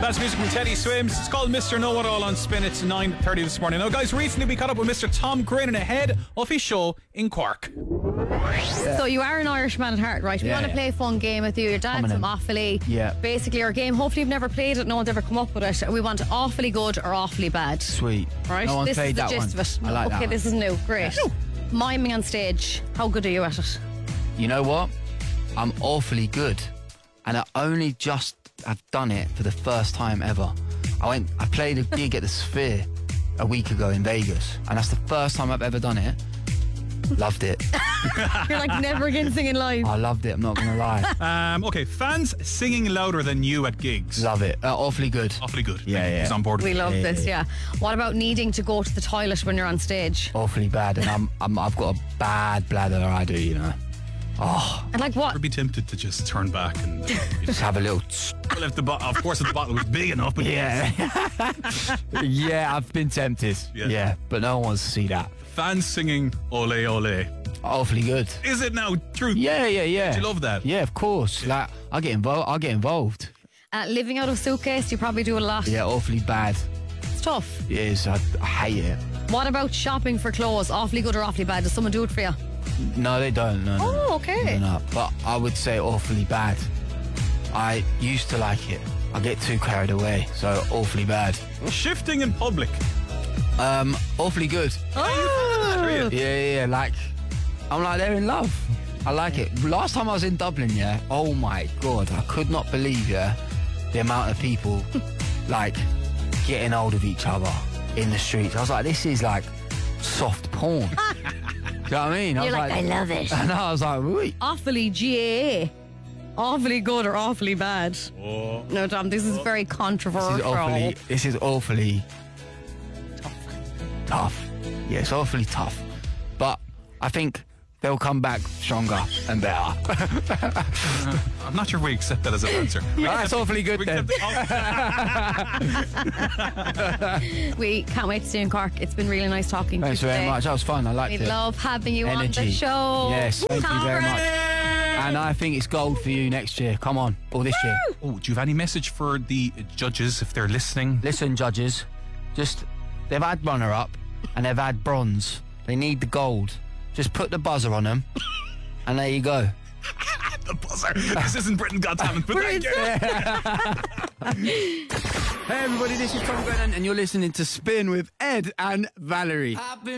That's music from Teddy Swims. It's called Mr. Know-It-All on Spin. It's 9:30 this morning. Now, guys, recently we caught up with Mr. Tom Grennan ahead of his show in Cork. So you are an Irishman at heart, right? We want to play a fun game with you. Your dad's from Offaly. Yeah. Basically, our game, hopefully you've never played it, no one's ever come up with it. We want awfully good or awfully bad. Sweet. Right? No one's this played is the that gist one. of it. I like that okay, one. this is new. Great. Miming on stage. How good are you at it? You know what? I'm awfully good. And I only just have done it for the first time ever. I played a gig at the Sphere a week ago in Vegas, and that's the first time I've ever done it. Loved it. You're like never again singing live. I loved it, I'm not gonna lie. Okay, fans singing louder than you at gigs. Love it. Awfully good. Awfully good. Yeah. He's on board with We it. love this, yeah. What about needing to go to the toilet when you're on stage? Awfully bad, and I've got a bad bladder, I do, you know. Oh, And like what? I'd be tempted to just turn back and just have a little... well, if the of course if the bottle was big enough. But Yeah. Yeah, I've been tempted. Yeah. But no one wants to see that. Fans singing ole ole. Awfully good. Is it now true? Yeah. Do you love that? Yeah, of course. Like, I get involved. Living out of suitcase, you probably do a lot. Yeah, awfully bad. It's tough. It is. I hate it. What about shopping for clothes? Awfully good or awfully bad? Does someone do it for you? No, they don't. No. Oh, okay. No. But I would say awfully bad. I used to like it. I get too carried away, so awfully bad. Shifting in public. Awfully good. Oh. Yeah. Like, I'm like, they're in love. I like it. Last time I was in Dublin, yeah, oh my God, I could not believe, yeah, the amount of people, like, getting hold of each other in the streets. I was like, this is like soft porn. Do you know what I mean? You're like, I love it. And I was like, wait. Awfully GAA. Awfully good or awfully bad? Oh. No, Tom, this is very controversial. This is awfully tough. Yeah, it's awfully tough. But I think they'll come back stronger and better. I'm not sure we accept that as an answer. That's awfully good then. We can't wait to see you in Cork. It's been really nice talking Thanks to you very today. much. That was fun. I liked We it. love having you Energy. on the show. Yes, thank you very much. Ready? And I think it's gold for you next year. Come on. Or this year. Oh, do you have any message for the judges if they're listening? Listen, judges. They've had runner-up and they've had bronze. They need the gold. Just put the buzzer on them. And there you go. The buzzer. This isn't Britain Got Talent, but thank you. Hey everybody, this is Tom Grennan and you're listening to Spin with Ed and Valerie.